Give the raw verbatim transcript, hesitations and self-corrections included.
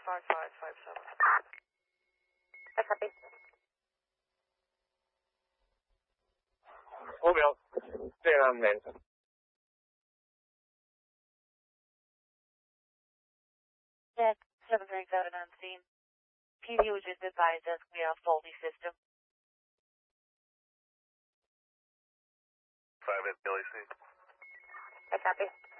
five five five seven. I copy. Mobile. Stay on main. Deck seven three seven on scene. P D was just advised us we have faulty system. Five at Billy C. I copy.